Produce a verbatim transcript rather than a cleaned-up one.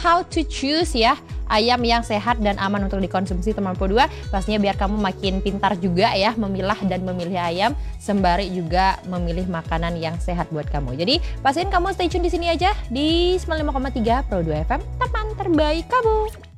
how to choose ya ayam yang sehat dan aman untuk dikonsumsi teman Pro dua. Pastinya biar kamu makin pintar juga ya memilah dan memilih ayam, sembari juga memilih makanan yang sehat buat kamu. Jadi pastiin kamu stay tune di sini aja di sembilan puluh lima koma tiga Pro dua F M, teman terbaik kamu.